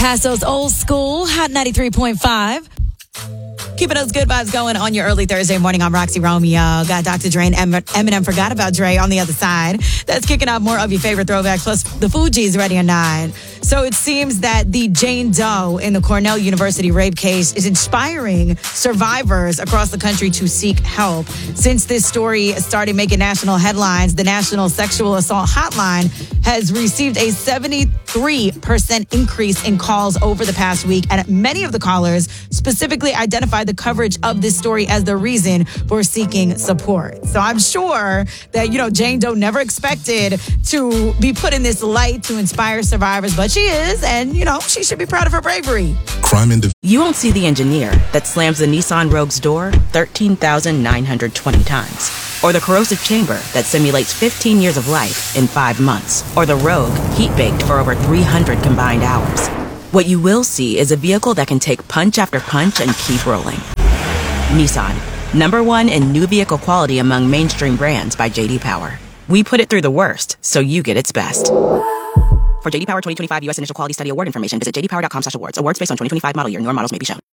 Passo's Old School, Hot 93.5. Keeping those good vibes going on your early Thursday morning. I'm Roxy Romeo. Got Dr. Dre and Eminem Forgot About Dre on the other side. That's kicking off more of your favorite throwbacks, plus the Fugees ready or not. So it seems that the Jane Doe in the Cornell University rape case is inspiring survivors across the country to seek help. Since this story started making national headlines, the National Sexual Assault Hotline has received a 73% increase in calls over the past week. And many of the callers specifically identified the coverage of this story as the reason for seeking support. So I'm sure that, Jane Doe never expected to be put in this light to inspire survivors, but she is, and, she should be proud of her bravery. You won't see the engineer that slams the Nissan Rogue's door 13,920 times. Or the corrosive chamber that simulates 15 years of life in 5 months. Or the Rogue heat-baked for over 300 combined hours. What you will see is a vehicle that can take punch after punch and keep rolling. Nissan, #1 in new vehicle quality among mainstream brands by J.D. Power. We put it through the worst, so you get its best. For J.D. Power 2025 U.S. Initial Quality Study Award information, visit jdpower.com/awards. Awards based on 2025 model year. Newer models may be shown.